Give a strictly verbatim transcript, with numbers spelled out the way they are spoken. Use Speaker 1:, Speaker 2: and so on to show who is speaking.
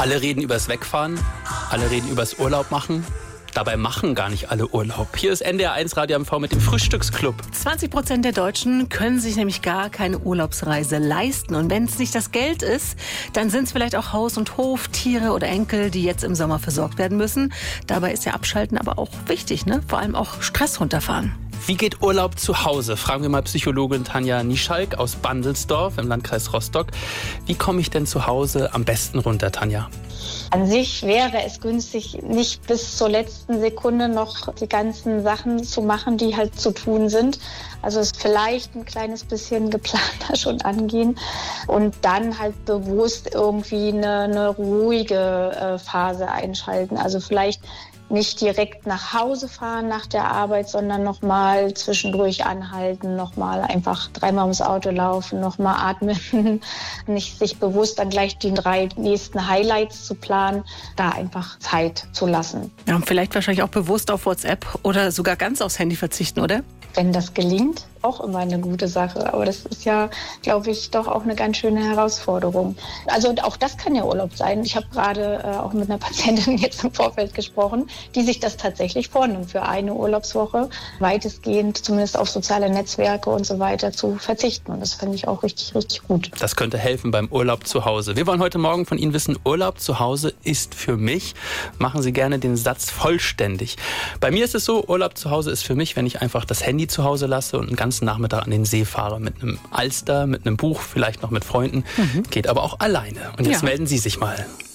Speaker 1: Alle reden übers Wegfahren, alle reden übers Urlaub machen. Dabei machen gar nicht alle Urlaub. Hier ist N D R eins Radio M V mit dem Frühstücksclub.
Speaker 2: zwanzig Prozent der Deutschen können sich nämlich gar keine Urlaubsreise leisten. Und wenn es nicht das Geld ist, dann sind es vielleicht auch Haus und Hof, Tiere oder Enkel, die jetzt im Sommer versorgt werden müssen. Dabei ist ja Abschalten aber auch wichtig, ne? Vor allem auch Stress runterfahren.
Speaker 1: Wie geht Urlaub zu Hause? Fragen wir mal Psychologin Tanja Nieschalk aus Bandelsdorf im Landkreis Rostock. Wie komme ich denn zu Hause am besten runter, Tanja?
Speaker 3: An sich wäre es günstig, nicht bis zur letzten Sekunde noch die ganzen Sachen zu machen, die halt zu tun sind. Also es vielleicht ein kleines bisschen geplanter schon angehen und dann halt bewusst irgendwie eine, eine ruhige äh, Phase einschalten. Also vielleicht nicht direkt nach Hause fahren nach der Arbeit, sondern nochmal zwischendurch anhalten, nochmal einfach dreimal ums Auto laufen, nochmal atmen, nicht sich bewusst dann gleich die drei nächsten Highlights zu planen, da einfach Zeit zu lassen.
Speaker 2: Ja, und vielleicht wahrscheinlich auch bewusst auf WhatsApp oder sogar ganz aufs Handy verzichten, oder?
Speaker 3: Wenn das gelingt, auch immer eine gute Sache. Aber das ist ja, glaube ich, doch auch eine ganz schöne Herausforderung. Also auch das kann ja Urlaub sein. Ich habe gerade äh, auch mit einer Patientin jetzt im Vorfeld gesprochen, die sich das tatsächlich vornimmt, für eine Urlaubswoche weitestgehend zumindest auf soziale Netzwerke und so weiter zu verzichten. Und das finde ich auch richtig, richtig gut.
Speaker 1: Das könnte helfen beim Urlaub zu Hause. Wir wollen heute Morgen von Ihnen wissen, Urlaub zu Hause ist für mich. Machen Sie gerne den Satz vollständig. Bei mir ist es so, Urlaub zu Hause ist für mich, wenn ich einfach das Handy zu Hause lasse und einen ganzen Nachmittag an den See fahre. Mit einem Alster, mit einem Buch, vielleicht noch mit Freunden. Mhm. Geht aber auch alleine. Und jetzt
Speaker 2: ja.
Speaker 1: melden Sie sich mal.